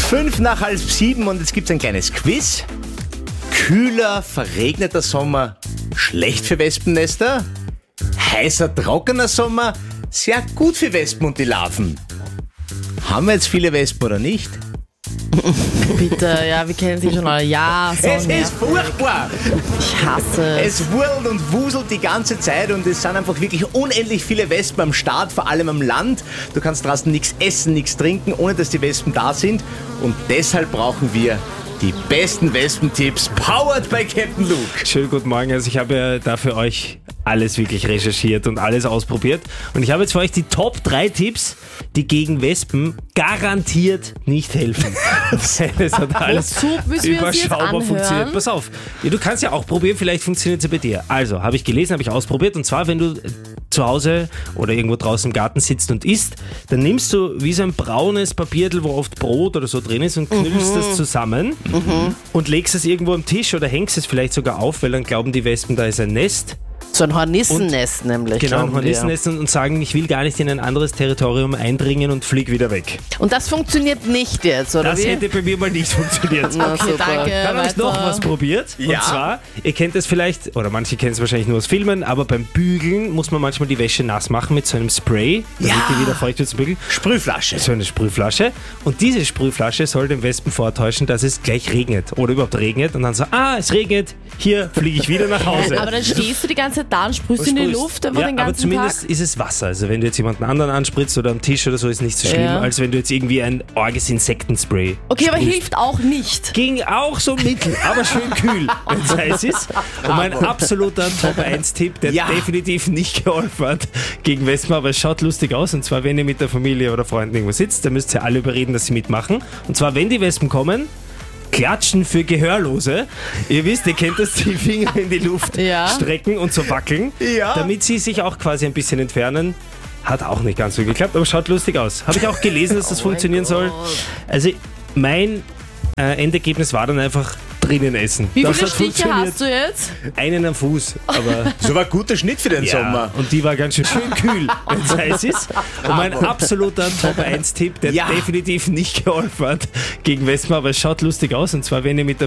6:05 und jetzt gibt's ein kleines Quiz. Kühler, verregneter Sommer, schlecht für Wespennester. Heißer, trockener Sommer, sehr gut für Wespen und die Larven. Haben wir jetzt viele Wespen oder nicht? Bitte, ja, wir kennen sie schon alle. Ja, so Es ist nervig. furchtbar. Ich hasse es. Es wurlt und wuselt die ganze Zeit und es sind einfach wirklich unendlich viele Wespen am Start, vor allem am Land. Du kannst draußen nichts essen, nichts trinken, ohne dass die Wespen da sind. Und deshalb brauchen wir die besten Wespentipps, powered by Captain Luke. Schönen guten Morgen. Also ich habe ja da für euch alles wirklich recherchiert und alles ausprobiert. Und ich habe jetzt für euch die Top 3 Tipps, die gegen Wespen garantiert nicht helfen. Es hat alles Wozu müssen wir uns jetzt überschaubar anhören? funktioniert. Pass auf, ja, du kannst ja auch probieren, vielleicht funktioniert es ja bei dir. Also, habe ich gelesen, habe ich ausprobiert. Und zwar, wenn du zu Hause oder irgendwo draußen im Garten sitzt und isst, dann nimmst du wie so ein braunes Papiertel, wo oft Brot oder so drin ist und knüllst das zusammen und legst es irgendwo am Tisch oder hängst es vielleicht sogar auf, weil dann glauben die Wespen, da ist ein Nest. So ein Hornissennest nämlich. Genau, ein glauben die, Hornissennest und sagen, ich will gar nicht in ein anderes Territorium eindringen und flieg wieder weg. ja. Und das funktioniert nicht jetzt, oder Das wie? hätte bei mir mal nicht funktioniert. Na, Okay, super. danke. Dann habe ich Weiter. noch was probiert. Ja. Und zwar, ihr kennt es vielleicht, oder manche kennen es wahrscheinlich nur aus Filmen, aber beim Bügeln muss man manchmal die Wäsche nass machen mit so einem Spray, damit Ja. die wieder feucht wird zum Bügeln. Sprühflasche. So eine Sprühflasche. Und diese Sprühflasche soll den Wespen vortäuschen, dass es gleich regnet. Oder überhaupt regnet. Und dann so, es regnet, hier fliege ich wieder nach Hause. Aber dann stehst du die ganze Zeit da und sprühst in die Luft einfach ja, den aber ganzen zumindest Tag. ist es Wasser. Also wenn du jetzt jemanden anderen anspritzt oder am Tisch oder so, ist nicht so schlimm, Ja. als wenn du jetzt irgendwie ein orges Insektenspray Okay, aber sprühst. hilft auch nicht. Ging auch so mittel, aber schön kühl, wenn es heiß ist. Und mein absoluter Top-1-Tipp, der Ja. definitiv nicht geholfen hat gegen Wespen, aber es schaut lustig aus. Und zwar, wenn ihr mit der Familie oder Freunden irgendwo sitzt, dann müsst ihr alle überreden, dass sie mitmachen. Und zwar, wenn die Wespen kommen, Klatschen für Gehörlose. Ihr wisst, ihr kennt das, die Finger in die Luft Ja. strecken und so wackeln, Ja. damit sie sich auch quasi ein bisschen entfernen. Hat auch nicht ganz so geklappt, aber schaut lustig aus. Habe ich auch gelesen, dass das funktionieren soll. Also mein Endergebnis war dann einfach drinnen essen. Wie Das viele hat Stiche funktioniert. hast du jetzt? Einen am Fuß, aber So war ein guter Schnitt für den Sommer. und die war ganz schön kühl, wenn es heiß ist. Und mein absoluter Top-1-Tipp, der Ja. definitiv nicht geholfen hat gegen Wespen, aber es schaut lustig aus. Und zwar, wenn ihr mit der